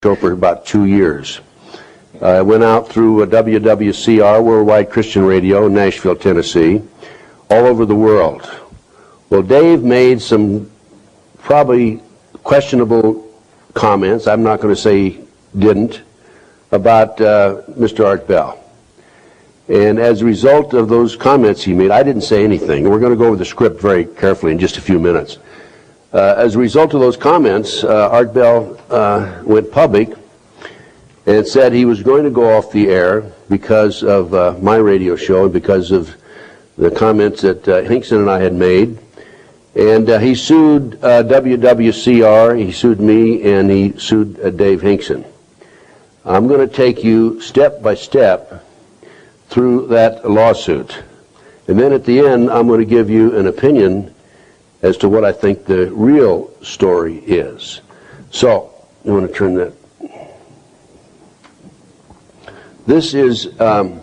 show for about 2 years. I went out through WWCR, Worldwide Christian Radio, in Nashville, Tennessee, all over the world. Well, Dave made some probably questionable comments, I'm not going to say he didn't, about Mr. Art Bell. And as a result of those comments he made, I didn't say anything. We're going to go over the script very carefully in just a few minutes. As a result of those comments, Art Bell went public and said he was going to go off the air because of my radio show and because of the comments that Hinkson and I had made. And he sued WWCR, he sued me, and he sued Dave Hinkson. I'm going to take you step by step through that lawsuit. And then at the end, I'm going to give you an opinion as to what I think the real story is. So, you want to turn that. This is the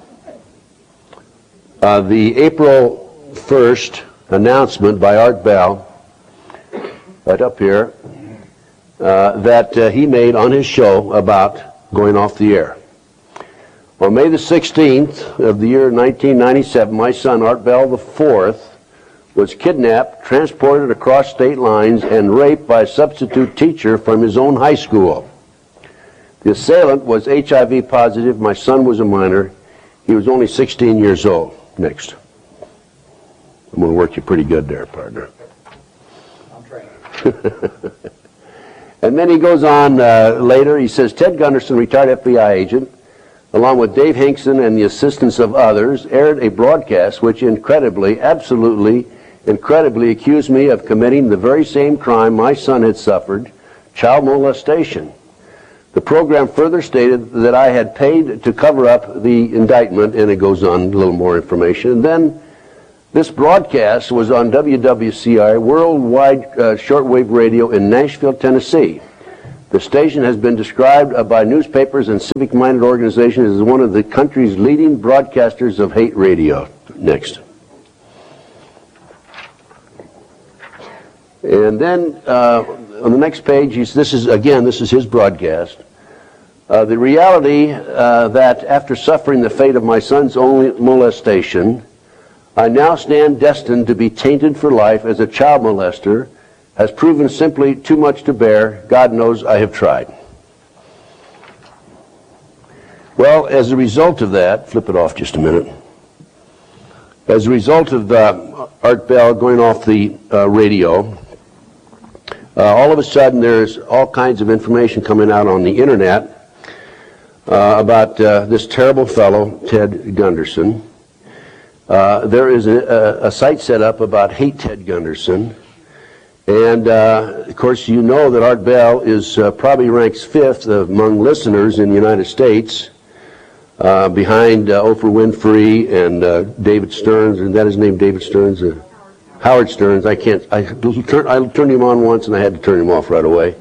April 1st announcement by Art Bell, right up here, that he made on his show about going off the air. On May the 16th of the year 1997, my son Art Bell IV was kidnapped, transported across state lines, and raped by a substitute teacher from his own high school. The assailant was HIV positive. My son was a minor. He was only 16 years old. Next. I'm going to work you pretty good there, partner. I'm trained. And then he goes on later. He says, Ted Gunderson, retired FBI agent, along with Dave Hinkson and the assistance of others, aired a broadcast which absolutely incredibly accused me of committing the very same crime my son had suffered, child molestation. The program further stated that I had paid to cover up the indictment, and it goes on a little more information. And then this broadcast was on WWCI, Worldwide Shortwave Radio in Nashville, Tennessee. The station has been described by newspapers and civic-minded organizations as one of the country's leading broadcasters of hate radio. Next. And then on the next page, this is his broadcast. The reality that after suffering the fate of my son's only molestation, I now stand destined to be tainted for life as a child molester has proven simply too much to bear. God knows I have tried. Well, as a result of that, flip it off just a minute. As a result of Art Bell going off the radio, all of a sudden there's all kinds of information coming out on the internet about this terrible fellow, Ted Gunderson. There is a site set up about Hate Ted Gunderson. And, of course, you know that Art Bell is probably ranks 5th among listeners in the United States, behind Oprah Winfrey and David Stearns. Isn't that his name, David Stearns? Howard Stearns. I turned him on once and I had to turn him off right away.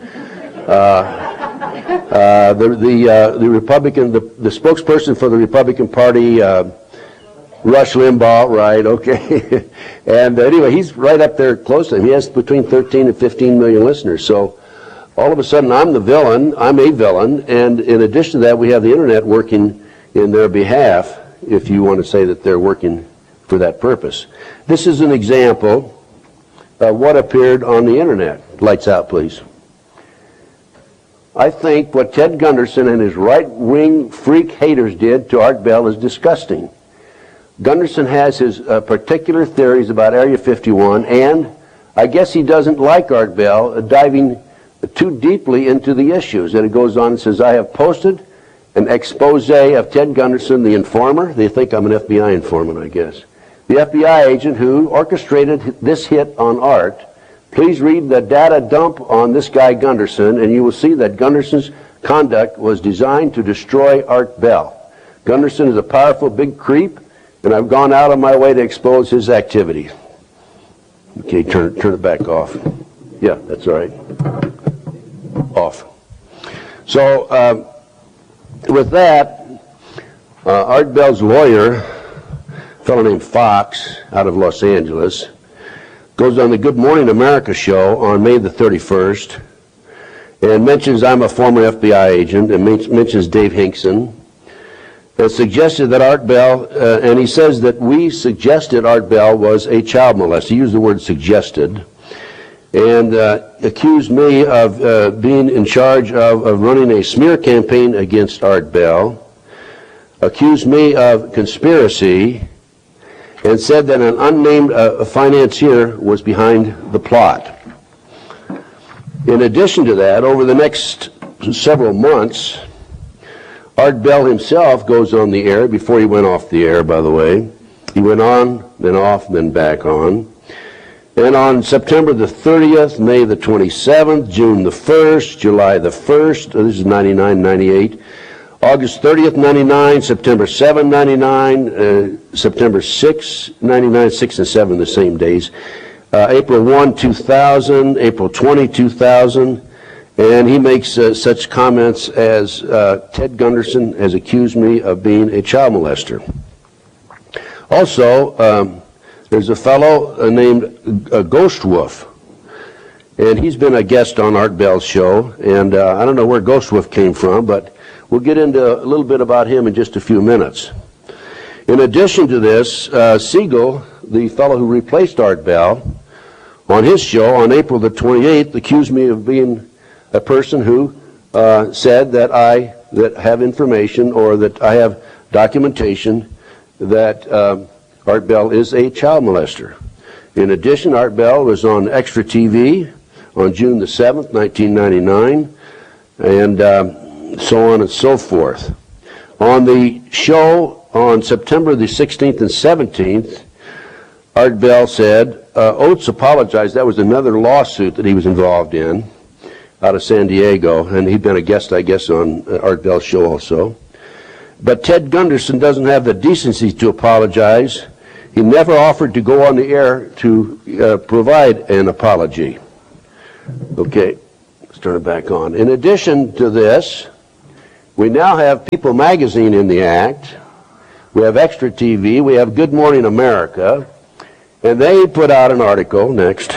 The Republican, the spokesperson for the Republican Party, Rush Limbaugh, right, okay. And anyway, he's right up there close to him. He has between 13 and 15 million listeners. So all of a sudden I'm a villain, and in addition to that we have the internet working in their behalf, if you want to say that they're working for that purpose. This is an example of what appeared on the internet. Lights out, please. I think what Ted Gunderson and his right-wing freak haters did to Art Bell is disgusting. Gunderson has his particular theories about Area 51, and I guess he doesn't like Art Bell diving too deeply into the issues. And it goes on and says, I have posted an expose of Ted Gunderson, the informer. They think I'm an FBI informant, I guess. The FBI agent who orchestrated this hit on Art. Please read the data dump on this guy Gunderson, and you will see that Gunderson's conduct was designed to destroy Art Bell. Gunderson is a powerful big creep, and I've gone out of my way to expose his activity. Okay, turn it back off. Yeah, that's all right. Off. So, with that, Art Bell's lawyer, a fellow named Fox, out of Los Angeles, goes on the Good Morning America show on May the 31st and mentions I'm a former FBI agent, and mentions Dave Hinkson, and suggested that Art Bell, and he says that we suggested Art Bell was a child molester. He used the word suggested, and accused me of being in charge of running a smear campaign against Art Bell, accused me of conspiracy, and said that an unnamed financier was behind the plot. In addition to that, over the next several months, Art Bell himself goes on the air, before he went off the air, by the way. He went on, then off, then back on. And on September the 30th, May the 27th, June the 1st, July the 1st, this is 99, 98, August 30th, 99, September 7, 99, September 6, 99, 6 and 7 the same days, April 1, 2000, April 20, 2000, and he makes such comments as Ted Gunderson has accused me of being a child molester. Also, there's a fellow named Ghost Wolf, and he's been a guest on Art Bell's show, and I don't know where Ghost Wolf came from, but we'll get into a little bit about him in just a few minutes. In addition to this, Siegel, the fellow who replaced Art Bell, on his show on April the 28th, accused me of being a person who said that I have information or that I have documentation that Art Bell is a child molester. In addition, Art Bell was on Extra TV on June the 7th, 1999, and so on and so forth. On the show on September the 16th and 17th, Art Bell said, Oates apologized. That was another lawsuit that he was involved in out of San Diego, and he'd been a guest, I guess, on Art Bell's show also. But Ted Gunderson doesn't have the decency to apologize. He never offered to go on the air to provide an apology. Okay, let's turn it back on. In addition to this, we now have People Magazine in the act. We have Extra TV. We have Good Morning America. And they put out an article, next.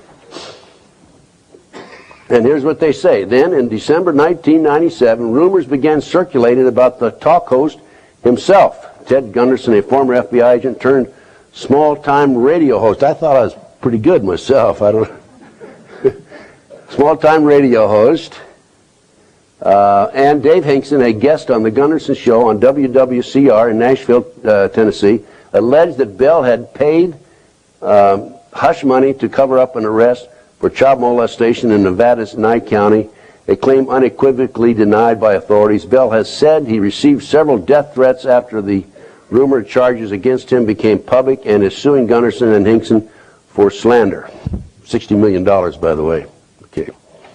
And here's what they say. Then, in December 1997, rumors began circulating about the talk host himself, Ted Gunderson, a former FBI agent turned small-time radio host. I thought I was pretty good myself. I don't small-time radio host. And Dave Hinkson, a guest on the Gunderson Show on WWCR in Nashville, Tennessee, alleged that Bell had paid hush money to cover up an arrest for child molestation in Nevada's Nye County, a claim unequivocally denied by authorities. Bell has said he received several death threats after the rumored charges against him became public and is suing Gunderson and Hinkson for slander. $60 million, by the way. Okay.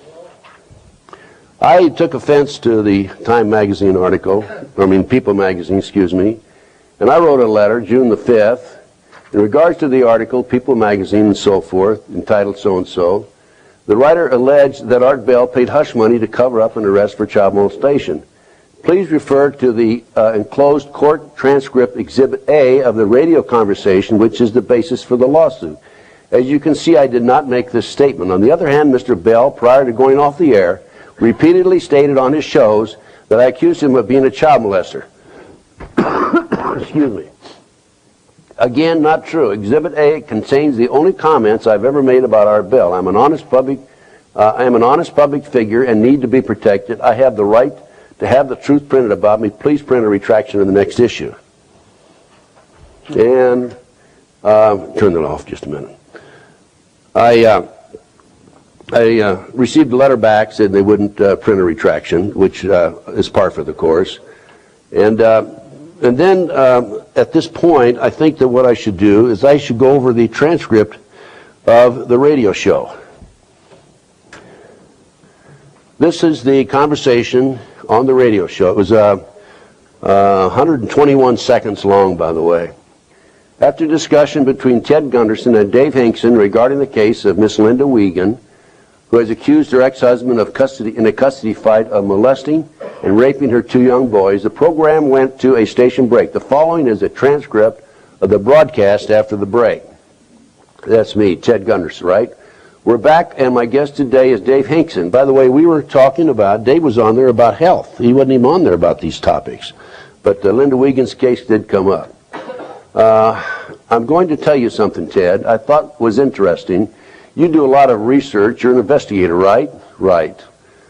I took offense to the Time Magazine article, People Magazine, excuse me, and I wrote a letter, June the 5th, in regards to the article, People Magazine and so forth, entitled so-and-so. The writer alleged that Art Bell paid hush money to cover up an arrest for child molestation. Please refer to the enclosed court transcript Exhibit A of the radio conversation, which is the basis for the lawsuit. As you can see, I did not make this statement. On the other hand, Mr. Bell, prior to going off the air, repeatedly stated on his shows that I accused him of being a child molester. Excuse me. Again, not true. Exhibit A contains the only comments I've ever made about Art Bell. I am an honest public figure and need to be protected. I have the right to have the truth printed about me. Please print a retraction in the next issue. And turn that off just a minute. I received a letter back, said they wouldn't print a retraction, which is par for the course. And then at this point, I think that what I should do is I should go over the transcript of the radio show. This is the conversation on the radio show. It was 121 seconds long, by the way. After discussion between Ted Gunderson and Dave Hinkson regarding the case of Miss Linda Wiegand, who has accused her ex-husband of in a custody fight of molesting and raping her two young boys, the program went to a station break. The following is a transcript of the broadcast after the break. That's me, Ted Gunderson, right? We're back, and my guest today is Dave Hinkson. By the way, we were talking about, Dave was on there about health. He wasn't even on there about these topics. But Linda Wiegand's case did come up. I'm going to tell you something, Ted, I thought was interesting. You do a lot of research. You're an investigator, right? Right.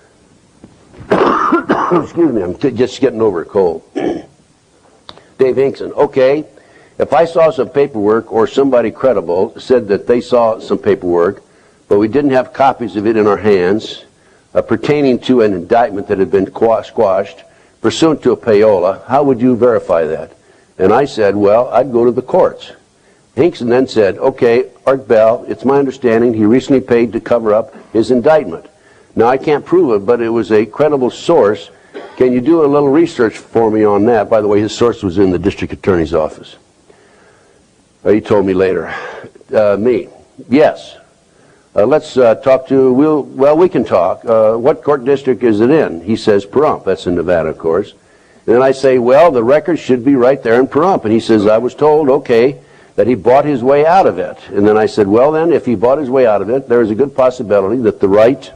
Excuse me, I'm just getting over a cold. Dave Hinkson, okay, if I saw some paperwork or somebody credible said that they saw some paperwork, but we didn't have copies of it in our hands pertaining to an indictment that had been squashed pursuant to a payola, how would you verify that? And I said, well, I'd go to the courts. Hinkson then said, okay, Art Bell, it's my understanding he recently paid to cover up his indictment. Now, I can't prove it, but it was a credible source. Can you do a little research for me on that? By the way, his source was in the district attorney's office. He told me later. Me, yes. Let's talk to, we can talk. What court district is it in? He says Pahrump. That's in Nevada, of course. And then I say, well, the record should be right there in Pahrump. And he says, I was told, okay, that he bought his way out of it. And then I said, well, then, if he bought his way out of it, there is a good possibility that the right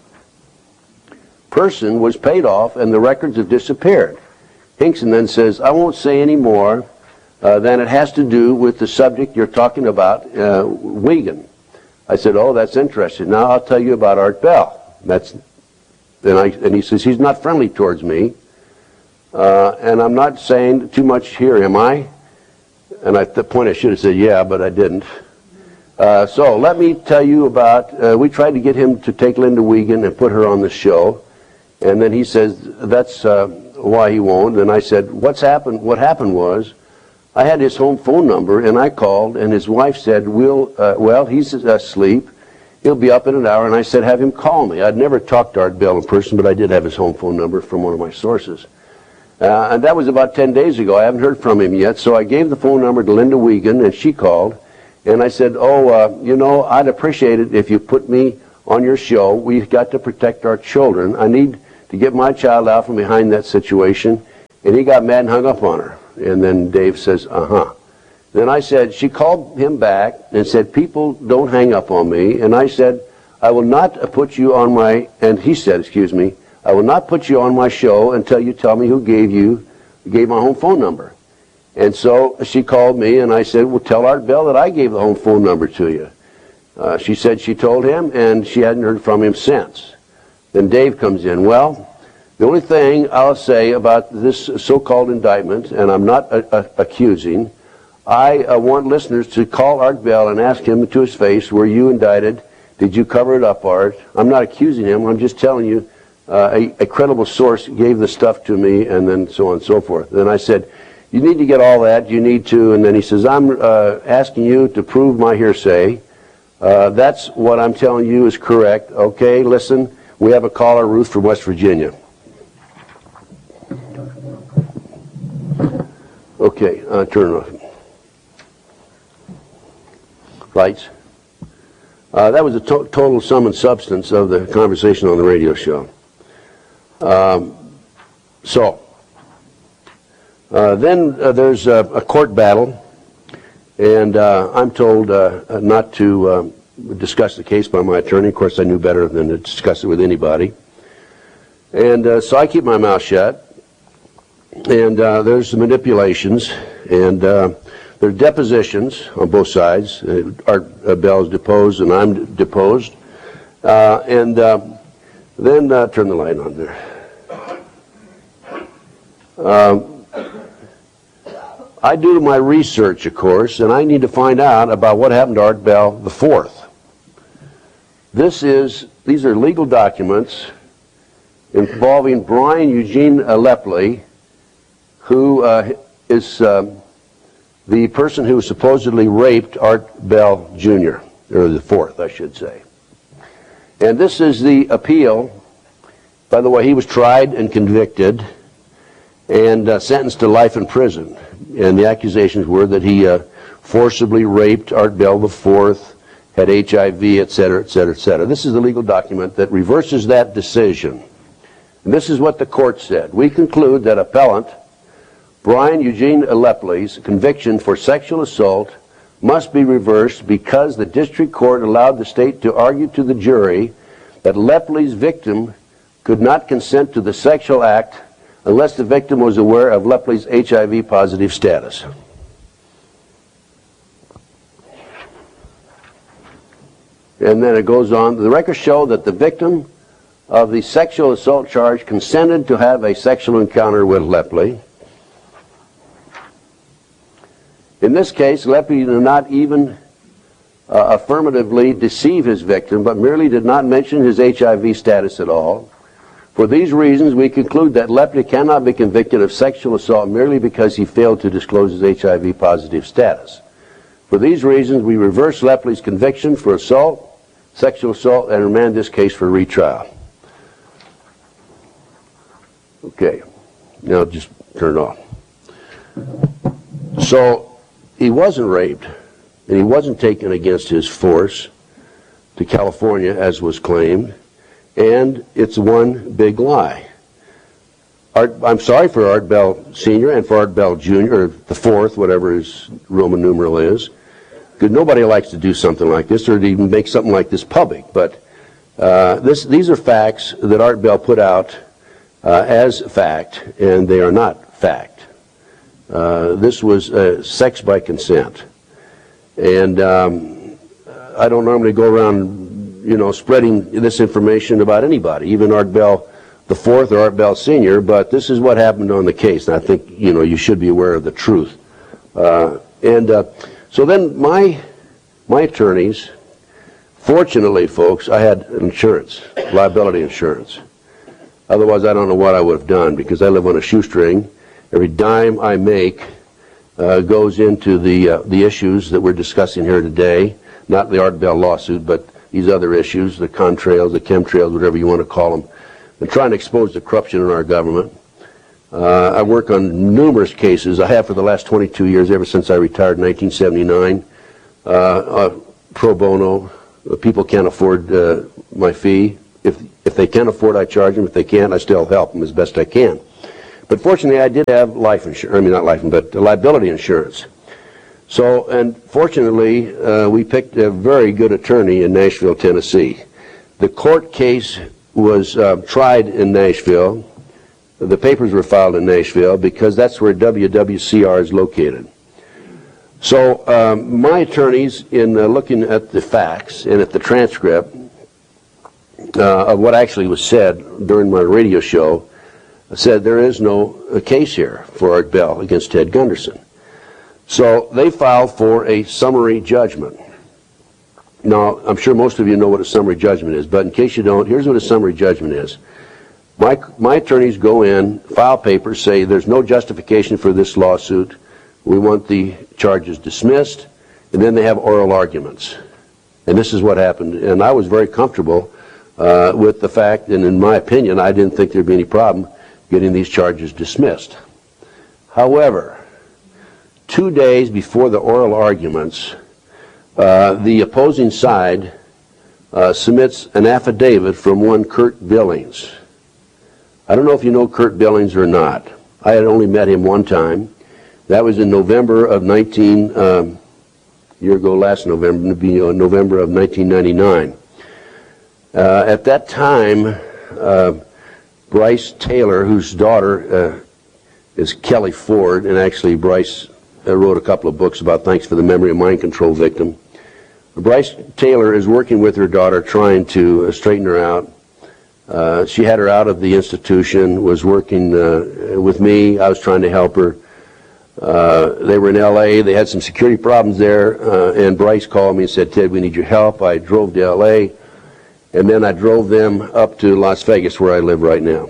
person was paid off and the records have disappeared. Hinkson then says, I won't say any more than it has to do with the subject you're talking about, Wiegand. I said, oh, that's interesting. Now I'll tell you about Art Bell. And he says, he's not friendly towards me. And I'm not saying too much here, am I? And at the point I should have said, yeah, but I didn't. So let me tell you about, we tried to get him to take Linda Wiegand and put her on the show. And then he says, that's why he won't. And I said, what happened was, I had his home phone number, and I called, and his wife said, well, he's asleep. He'll be up in an hour. And I said, have him call me. I'd never talked to Art Bell in person, but I did have his home phone number from one of my sources. And that was about 10 days ago. I haven't heard from him yet. So I gave the phone number to Linda Wiegand, and she called. And I said, I'd appreciate it if you put me on your show. We've got to protect our children. I need to get my child out from behind that situation. And he got mad and hung up on her. And then Dave says, uh-huh. Then I said, she called him back and said, people don't hang up on me. And I said, I will not put you on my, and he said, excuse me, I will not put you on my show until you tell me who gave my home phone number. And so she called me and I said, well, tell Art Bell that I gave the home phone number to you. She said she told him and she hadn't heard from him since. Then Dave comes in. Well, the only thing I'll say about this so-called indictment, and I'm not accusing, I want listeners to call Art Bell and ask him to his face, were you indicted? Did you cover it up, Art? I'm not accusing him. I'm just telling you a credible source gave the stuff to me, and then so on and so forth. Then I said, you need to get all that. You need to. And then he says, I'm asking you to prove my hearsay. That's what I'm telling you is correct. Okay, listen, we have a caller, Ruth from West Virginia. Okay, turn it off. Lights. That was the total sum and substance of the conversation on the radio show. Then there's a court battle, and I'm told not to discuss the case by my attorney. Of course, I knew better than to discuss it with anybody. And so I keep my mouth shut. And there's manipulations, and there are depositions on both sides. Art Bell is deposed, and I'm deposed. Then turn the light on there. I do my research, of course, and I need to find out about what happened to Art Bell IV. These are legal documents involving Brian Eugene Leppley, who is the person who supposedly raped Art Bell Jr., or the fourth, I should say. And this is the appeal. By the way, he was tried and convicted and sentenced to life in prison. And the accusations were that he forcibly raped Art Bell IV, had HIV, etc., etc., etc. This is the legal document that reverses that decision. And this is what the court said. We conclude that appellant Brian Eugene Leppley's conviction for sexual assault must be reversed because the district court allowed the state to argue to the jury that Lepley's victim could not consent to the sexual act unless the victim was aware of Lepley's HIV positive status. And then it goes on, the records show that the victim of the sexual assault charge consented to have a sexual encounter with Lepley. In this case, Lepley did not even affirmatively deceive his victim, but merely did not mention his HIV status at all. For these reasons, we conclude that Lepley cannot be convicted of sexual assault merely because he failed to disclose his HIV positive status. For these reasons, we reverse Lepley's conviction for assault, sexual assault, and remand this case for retrial. Okay, now just turn it off. So, he wasn't raped, and he wasn't taken against his force to California, as was claimed, and it's one big lie. I'm sorry for Art Bell Sr. and for Art Bell Jr., or the fourth, whatever his Roman numeral is, because nobody likes to do something like this or to even make something like this public. But these are facts that Art Bell put out as fact, and they are not fact. This was sex by consent. And I don't normally go around, spreading this information about anybody, even Art Bell the Fourth or Art Bell Sr., but this is what happened on the case, and I think, you should be aware of the truth. So then my attorneys, fortunately, folks, I had insurance, liability insurance. Otherwise, I don't know what I would have done, because I live on a shoestring. Every dime I make goes into the issues that we're discussing here today, not the Art Bell lawsuit, but these other issues, the contrails, the chemtrails, whatever you want to call them, and trying to expose the corruption in our government. I work on numerous cases. I have for the last 22 years, ever since I retired in 1979, pro bono. People can't afford my fee. If they can afford, I charge them. If they can't, I still help them as best I can. But fortunately, I did have life insurance. Not life, but liability insurance. So, and fortunately, we picked a very good attorney in Nashville, Tennessee. The court case was tried in Nashville. The papers were filed in Nashville because that's where WWCR is located. So my attorneys, in looking at the facts and at the transcript of what actually was said during my radio show, said there is no case here for Art Bell against Ted Gunderson. So they filed for a summary judgment. Now, I'm sure most of you know what a summary judgment is, but in case you don't, here's what a summary judgment is. My attorneys go in, file papers, say there's no justification for this lawsuit. We want the charges dismissed, and then they have oral arguments. And this is what happened. And I was very comfortable with the fact, and in my opinion, I didn't think there'd be any problem getting these charges dismissed. However, 2 days before the oral arguments, the opposing side submits an affidavit from one Kurt Billings. I don't know if you know Kurt Billings or not. I had only met him one time. That was in November of last November, to be November of 1999. At that time, Bryce Taylor, whose daughter is Kelly Ford, and actually Bryce wrote a couple of books about Thanks for the Memory of Mind Control Victim. Bryce Taylor is working with her daughter, trying to straighten her out. She had her out of the institution, was working with me. I was trying to help her. They were in L.A. They had some security problems there, and Bryce called me and said, "Ted, we need your help." I drove to L.A., and then I drove them up to Las Vegas, where I live right now.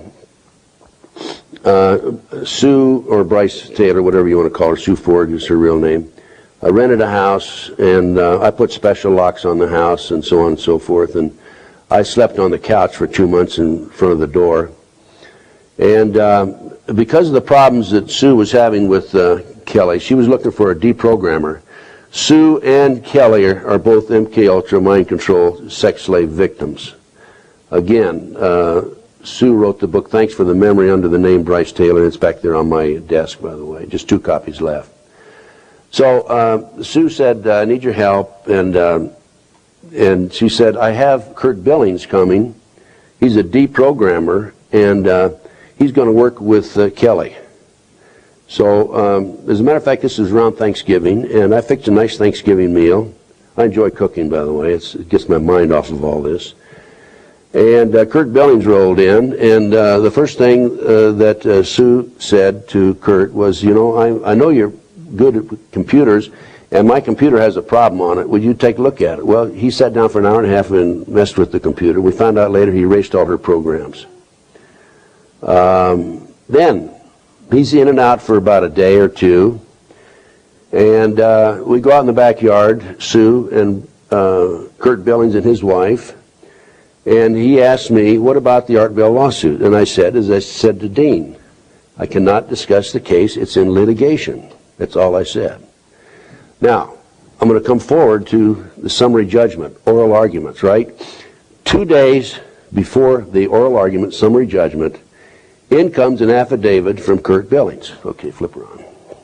Sue, or Bryce Taylor, whatever you want to call her, Sue Ford is her real name, I rented a house, and I put special locks on the house and so on and so forth, and I slept on the couch for 2 months in front of the door. And because of the problems that Sue was having with Kelly, she was looking for a deprogrammer. Sue and Kelly are both MK Ultra mind control sex slave victims. Again, Sue wrote the book Thanks for the Memory under the name Bryce Taylor. It's back there on my desk, by the way. Just 2 copies left. So Sue said, I need your help, and she said, I have Kurt Billings coming. He's a deprogrammer, and he's going to work with Kelly. So, as a matter of fact, this is around Thanksgiving, and I fixed a nice Thanksgiving meal. I enjoy cooking, by the way. It gets my mind off of all this. And Kurt Billings rolled in, and the first thing that Sue said to Kurt was, you know, I know you're good at computers, and my computer has a problem on it. Would you take a look at it? Well, he sat down for an hour and a half and messed with the computer. We found out later he erased all her programs. Then he's in and out for about a day or two, and we go out in the backyard, Sue and Kurt Billings and his wife, and he asked me, what about the Art Bell lawsuit? And I said, as I said to Dean, I cannot discuss the case. It's in litigation. That's all I said. Now, I'm going to come forward to the summary judgment, oral arguments, right? 2 days before the oral argument, summary judgment, in comes an affidavit from Kurt Billings. Okay, flip around.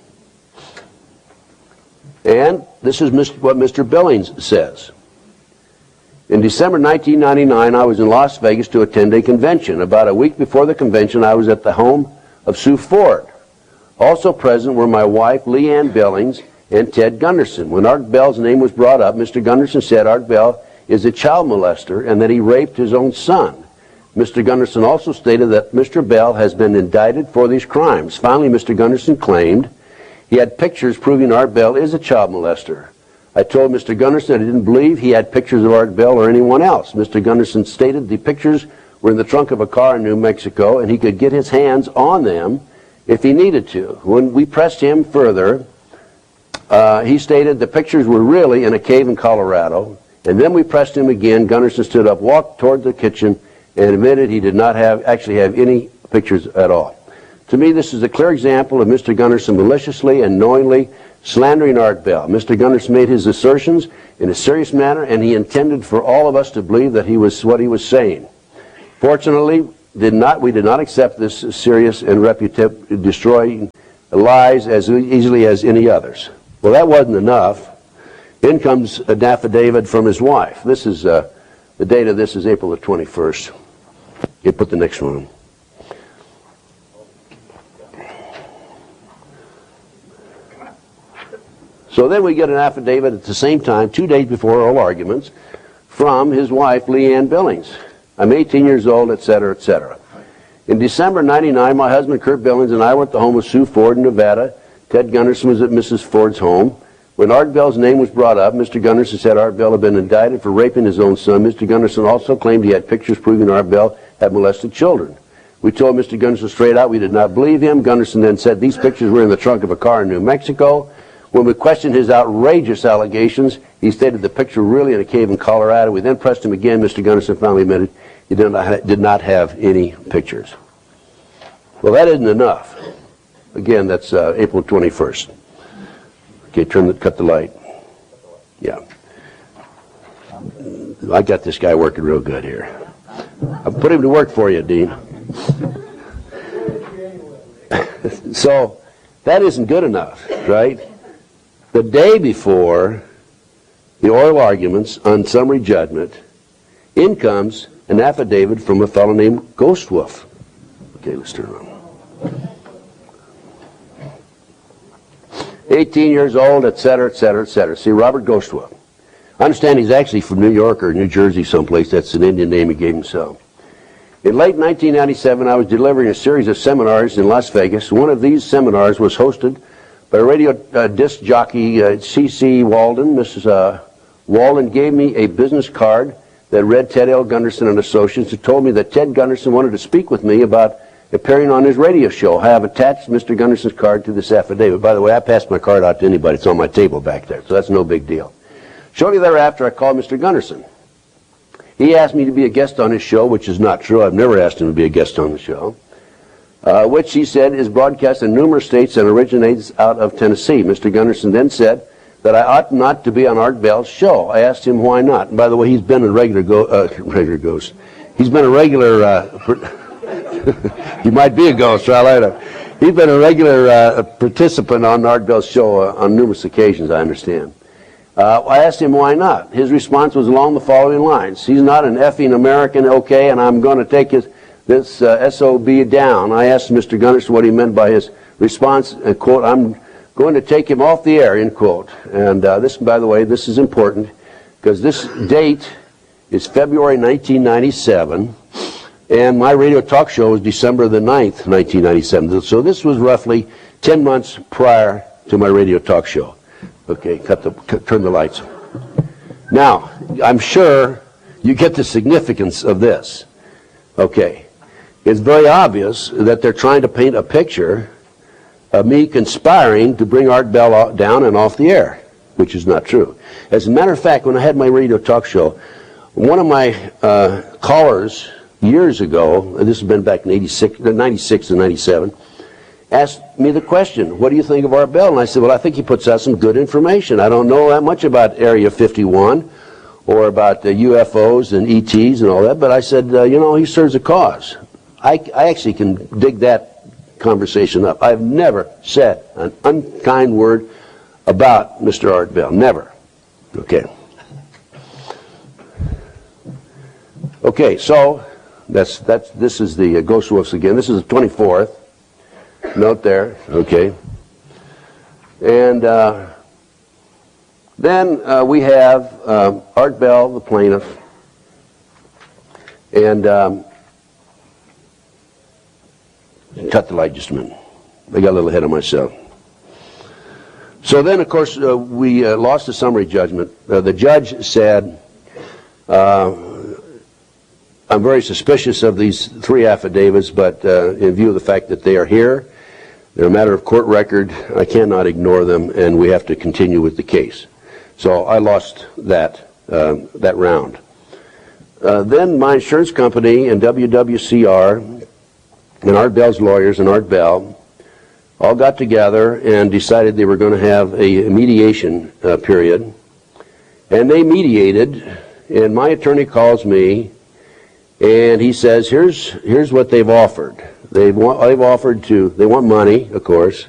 And this is what Mr. Billings says. In December 1999, I was in Las Vegas to attend a convention. About a week before the convention, I was at the home of Sue Ford. Also present were my wife, Leanne Billings, and Ted Gunderson. When Art Bell's name was brought up, Mr. Gunderson said Art Bell is a child molester and that he raped his own son. Mr. Gunderson also stated that Mr. Bell has been indicted for these crimes. Finally, Mr. Gunderson claimed he had pictures proving Art Bell is a child molester. I told Mr. Gunderson I didn't believe he had pictures of Art Bell or anyone else. Mr. Gunderson stated the pictures were in the trunk of a car in New Mexico and he could get his hands on them if he needed to. When we pressed him further, he stated the pictures were really in a cave in Colorado. And then we pressed him again. Gunderson stood up, walked toward the kitchen, and admitted he did not actually have any pictures at all. To me, this is a clear example of Mr. Gunderson maliciously and knowingly slandering Art Bell. Mr. Gunderson made his assertions in a serious manner, and he intended for all of us to believe that he was what he was saying. Fortunately, we did not accept this serious and destroying lies as easily as any others. Well, that wasn't enough. In comes an affidavit from his wife. This is the date of this is April the 21st. You put the next one on. So then we get an affidavit at the same time, 2 days before oral arguments, from his wife, Leanne Billings. I'm 18 years old, etc., etc. In December 99, my husband, Kurt Billings, and I were at the home of Sue Ford in Nevada. Ted Gunderson was at Mrs. Ford's home. When Art Bell's name was brought up, Mr. Gunderson said Art Bell had been indicted for raping his own son. Mr. Gunderson also claimed he had pictures proving Art Bell had molested children. We told Mr. Gunderson straight out we did not believe him. Gunderson then said these pictures were in the trunk of a car in New Mexico. When we questioned his outrageous allegations, he stated the picture really in a cave in Colorado. We then pressed him again. Mr. Gunderson finally admitted he did not have any pictures. Well, that isn't enough. Again, that's April 21st. Okay, cut the light. Yeah. I got this guy working real good here. I'll put him to work for you, Dean. So, that isn't good enough, right? The day before the oral arguments on summary judgment, in comes an affidavit from a fellow named Ghost Wolf. Okay, let's turn around. 18 years old, etc., etc., etc. See, Robert Ghost Wolf. I understand he's actually from New York or New Jersey someplace. That's an Indian name he gave himself. In late 1997, I was delivering a series of seminars in Las Vegas. One of these seminars was hosted by radio disc jockey C.C. Walden. Mrs. Walden gave me a business card that read Ted L. Gunderson and Associates, who told me that Ted Gunderson wanted to speak with me about appearing on his radio show. I have attached Mr. Gunderson's card to this affidavit. By the way, I passed my card out to anybody. It's on my table back there, so that's no big deal. Shortly thereafter, I called Mr. Gunderson. He asked me to be a guest on his show, which is not true. I've never asked him to be a guest on the show, which he said is broadcast in numerous states and originates out of Tennessee. Mr. Gunderson then said that I ought not to be on Art Bell's show. I asked him why not. And by the way, he's been a regular ghost. He's been a regular... he might be a ghost, right? He's been a regular participant on Art Bell's show on numerous occasions, I understand. I asked him why not. His response was along the following lines. He's not an effing American, okay, and I'm going to take this SOB down. I asked Mr. Gunderson what he meant by his response, and quote, I'm going to take him off the air, end quote. And this, by the way, this is important because this date is February 1997, and my radio talk show was December the 9th, 1997. So this was roughly 10 months prior to my radio talk show. Okay, turn the lights. Now, I'm sure you get the significance of this. Okay, it's very obvious that they're trying to paint a picture of me conspiring to bring Art Bell down and off the air, which is not true. As a matter of fact, when I had my radio talk show, one of my callers years ago, this has been back in 96 and 97, asked me the question, what do you think of Art Bell? And I said, well, I think he puts out some good information. I don't know that much about Area 51 or about the UFOs and ETs and all that, but I said, you know, he serves a cause. I actually can dig that conversation up. I've never said an unkind word about Mr. Art Bell. Never. Okay. Okay, so this is the Ghost Wolves again. This is the 24th. Note there, okay. And then we have Art Bell, the plaintiff, and cut the light just a minute. I got a little ahead of myself. So then, of course, we lost the summary judgment. The judge said, I'm very suspicious of these three affidavits, but in view of the fact that they are here, they're a matter of court record, I cannot ignore them, and we have to continue with the case. So I lost that round. Then my insurance company and WWCR and Art Bell's lawyers and Art Bell all got together and decided they were going to have a mediation period. And they mediated, and my attorney calls me, and he says, here's what they've offered. They want money, of course.